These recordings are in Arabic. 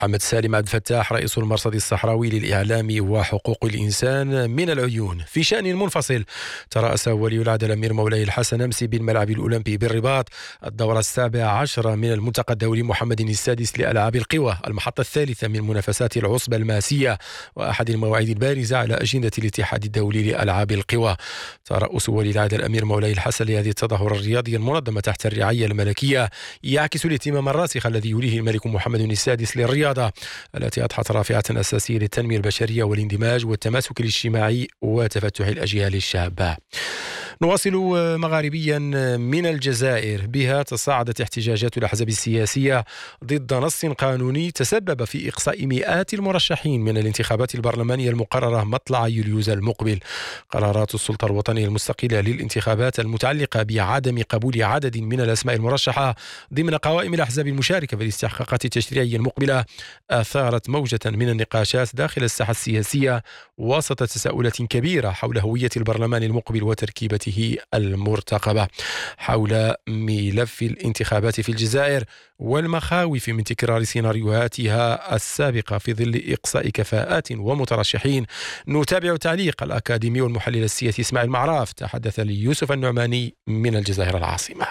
محمد سالم عبد الفتاح رئيس المرصد الصحراوي للإعلام وحقوق الإنسان من العيون. في شأن منفصل، ترأس ولي العهد الأمير مولاي الحسن أمس بالملعب الأولمبي بالرباط الدورة 17 من الملتقى الدولي محمد السادس لألعاب القوى، المحطة الثالثة من منافسات العصبة الماسية وأحد المواعيد البارزة على أجندة الاتحاد الدولي لألعاب القوى. ترأس ولي العهد الأمير مولاي الحسن لهذه التظاهرة الرياضية المنظمة تحت الرعاية الملكية يعكس الاهتمام الراسخ الذي يوليه الملك محمد السادس للرياضة التي أضحت رافعة أساسية للتنمية البشرية والاندماج والتماسك الاجتماعي وتفتح الأجيال الشابة. نواصل مغاربيا من الجزائر، بها تصاعدت احتجاجات الأحزاب السياسية ضد نص قانوني تسبب في إقصاء مئات المرشحين من الانتخابات البرلمانية المقررة مطلع يوليوز المقبل. قرارات السلطة الوطنية المستقلة للانتخابات المتعلقة بعدم قبول عدد من الأسماء المرشحة ضمن قوائم الأحزاب المشاركة في الاستحقاقات التشريعية المقبلة أثارت موجة من النقاشات داخل الساحة السياسية وسط تساؤلات كبيرة حول هوية البرلمان المقبل وتركيبته المرتقبة. حول ملف الانتخابات في الجزائر والمخاوف من تكرار سيناريوهاتها السابقة في ظل إقصاء كفاءات ومترشحين، نتابع تعليق الأكاديمي والمحلل السياسي إسماعيل معراف. تحدث ليوسف النعماني من الجزائر العاصمة.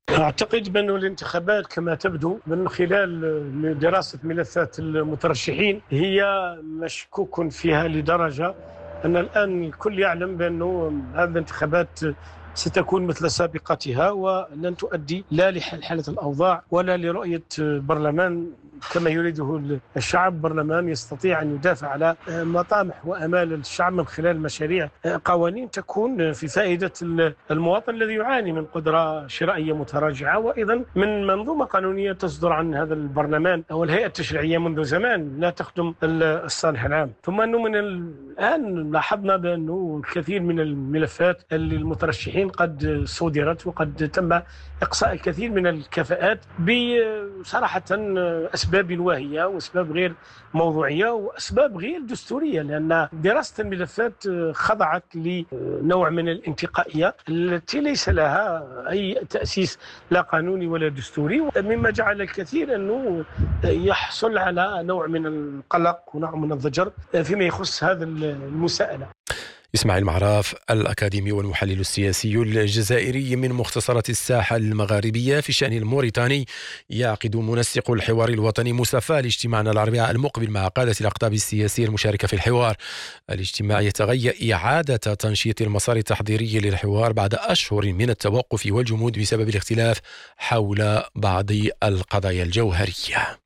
أعتقد بأن الانتخابات كما تبدو من خلال دراسة ملفات المترشحين هي مشكوك فيها لدرجة أن الآن الكل يعلم بأن هذه الانتخابات ستكون مثل سابقتها ولن تؤدي لا لحالة الأوضاع ولا لرؤية برلمان كما يريده الشعب، برلمان يستطيع أن يدافع على مطامح وأمال الشعب من خلال مشاريع قوانين تكون في فائدة المواطن الذي يعاني من قدرة شرائية متراجعة، وأيضا من منظومة قانونية تصدر عن هذا البرلمان أو الهيئة التشريعية منذ زمان لا تخدم الصالح العام. ثم أنه من الآن لاحظنا بأنه الكثير من الملفات المترشحين قد صدرت وقد تم إقصاء الكثير من الكفاءات بصراحة أسباب واهية وأسباب غير موضوعية وأسباب غير دستورية، لأن دراسة الملفات خضعت لنوع من الانتقائية التي ليس لها أي تأسيس لا قانوني ولا دستوري، مما جعل الكثير أنه يحصل على نوع من القلق ونوع من الضجر فيما يخص هذا المساءلة. إسماعيل معراف الأكاديمي والمحلل السياسي الجزائري من مختصرة الساحة المغاربية. في الشأن الموريتاني، يعقد منسق الحوار الوطني مصطفى الاجتماعنا الأربعاء المقبل مع قادة الأقطاب السياسية المشاركة في الحوار. الاجتماع يتغير إعادة تنشيط المسار التحضيري للحوار بعد أشهر من التوقف والجمود بسبب الاختلاف حول بعض القضايا الجوهرية.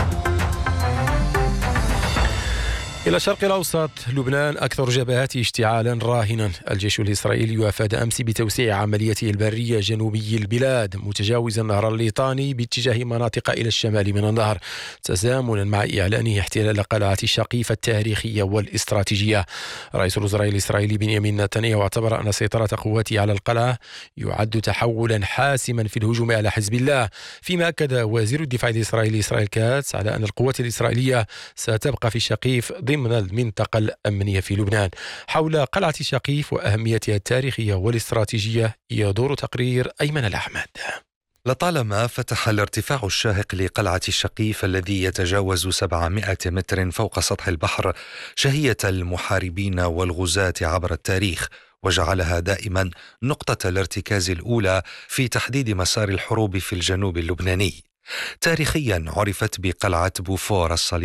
إلى الشرق الأوسط، لبنان أكثر جبهاته اشتعالا راهنا. الجيش الإسرائيلي أفاد أمس بتوسيع عمليته البرية جنوبي البلاد متجاوزا النهر الليطاني باتجاه مناطق إلى الشمال من النهر، تزامنا مع إعلانه احتلال قلعة شقيفة التاريخية والاستراتيجية. رئيس الوزراء الإسرائيلي بنيامين نتنياهو اعتبر أن سيطرة قواته على القلعة يعد تحولا حاسما في الهجوم على حزب الله، فيما أكد وزير الدفاع الإسرائيلي إسرائيل كاتس على أن القوات الإسرائيلية ستبقى في الشقيف ضمن المنطقة الأمنية في لبنان. حول قلعة شقيف وأهميتها التاريخية والاستراتيجية يدور تقرير أيمن الأحمد. لطالما فتح الارتفاع الشاهق لقلعة الشقيف الذي يتجاوز 700 متر فوق سطح البحر شهية المحاربين والغزاة عبر التاريخ، وجعلها دائما نقطة الارتكاز الأولى في تحديد مسار الحروب في الجنوب اللبناني. تاريخيا عرفت بقلعة بوفور الصليبية